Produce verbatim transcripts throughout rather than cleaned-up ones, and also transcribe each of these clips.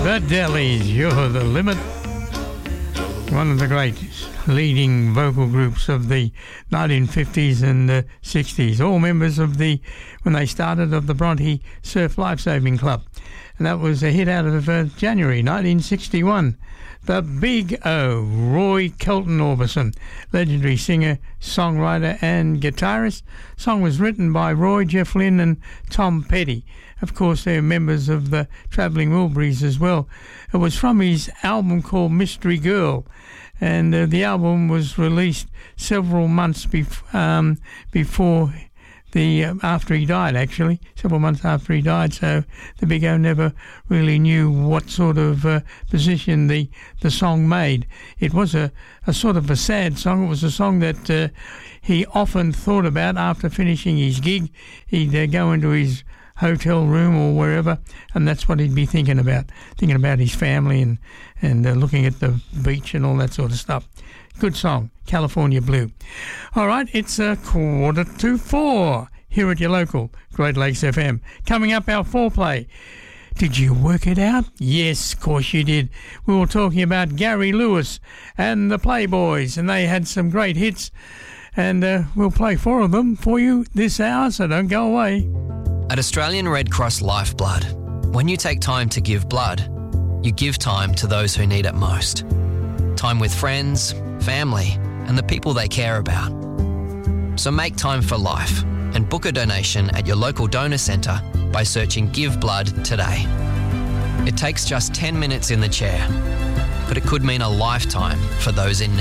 The Dellies, You're the Limit. One of the great leading vocal groups of the nineteen fifties and the sixties. All members of the, when they started, of the Bronte Surf Lifesaving Club. And that was a hit out of uh, January nineteen sixty-one. The Big O, Roy Kelton Orbison, legendary singer, songwriter and guitarist. Song was written by Roy, Jeff Lynne and Tom Petty. Of course, they're members of the Travelling Wilburys as well. It was from his album called Mystery Girl, and uh, the album was released several months bef- um, before the uh, after he died, actually, several months after he died. So the Big O never really knew what sort of uh, position the, the song made. It was a, a sort of a sad song. It was a song that uh, he often thought about after finishing his gig. He'd uh, go into his hotel room or wherever, and that's what he'd be thinking about, thinking about his family and, and uh, looking at the beach and all that sort of stuff. Good song, California Blue. All right, it's a quarter to four here at your local Great Lakes F M. Coming up, our foreplay. Did you work it out? Yes, of course you did. We were talking about Gary Lewis and the Playboys, and they had some great hits, and uh, we'll play four of them for you this hour, so don't go away. At Australian Red Cross Lifeblood, when you take time to give blood, you give time to those who need it most. Time with friends, family, and the people they care about. So make time for life and book a donation at your local donor centre by searching Give Blood today. It takes just ten minutes in the chair, but it could mean a lifetime for those in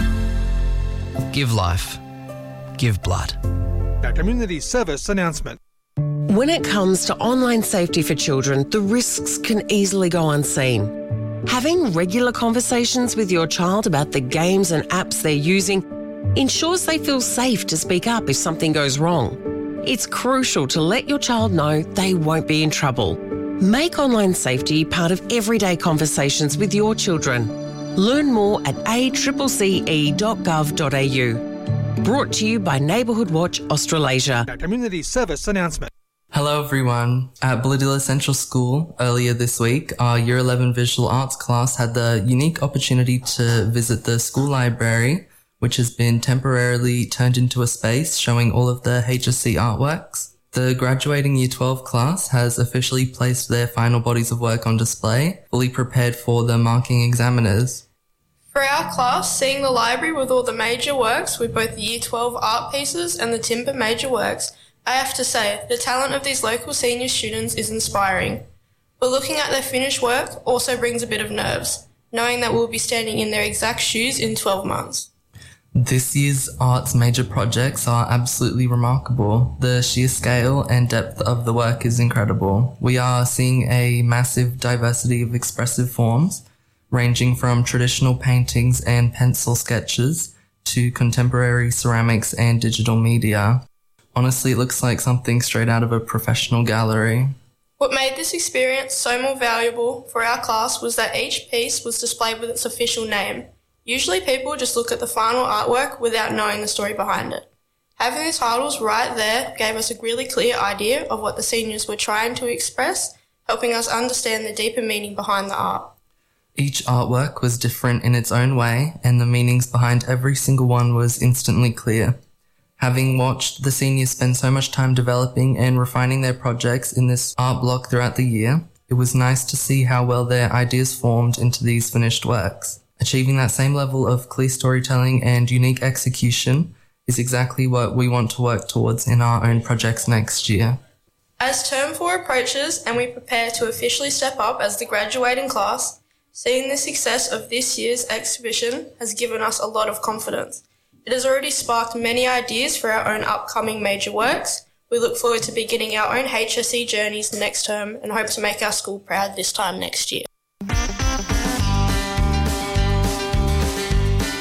need. Give life. Give blood. A community service announcement. When it comes to online safety for children, the risks can easily go unseen. Having regular conversations with your child about the games and apps they're using ensures they feel safe to speak up if something goes wrong. It's crucial to let your child know they won't be in trouble. Make online safety part of everyday conversations with your children. Learn more at a c c e dot gov dot a u. Brought to you by Neighbourhood Watch Australasia. A community service announcement. Hello everyone. At Bulladilla Central School earlier this week, our Year eleven Visual Arts class had the unique opportunity to visit the school library, which has been temporarily turned into a space showing all of the H S C artworks. The graduating Year twelve class has officially placed their final bodies of work on display, fully prepared for the marking examiners. For our class, seeing the library with all the major works, with both the Year twelve art pieces and the timber major works, I have to say, the talent of these local senior students is inspiring. But looking at their finished work also brings a bit of nerves, knowing that we'll be standing in their exact shoes in twelve months. This year's arts major projects are absolutely remarkable. The sheer scale and depth of the work is incredible. We are seeing a massive diversity of expressive forms, ranging from traditional paintings and pencil sketches to contemporary ceramics and digital media. Honestly, it looks like something straight out of a professional gallery. What made this experience so more valuable for our class was that each piece was displayed with its official name. Usually people just look at the final artwork without knowing the story behind it. Having the titles right there gave us a really clear idea of what the seniors were trying to express, helping us understand the deeper meaning behind the art. Each artwork was different in its own way, and the meanings behind every single one was instantly clear. Having watched the seniors spend so much time developing and refining their projects in this art block throughout the year, it was nice to see how well their ideas formed into these finished works. Achieving that same level of clear storytelling and unique execution is exactly what we want to work towards in our own projects next year. As term four approaches and we prepare to officially step up as the graduating class, seeing the success of this year's exhibition has given us a lot of confidence. It has already sparked many ideas for our own upcoming major works. We look forward to beginning our own H S C journeys next term and hope to make our school proud this time next year.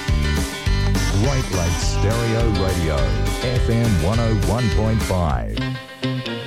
Great Lakes Stereo Radio, F M one oh one point five.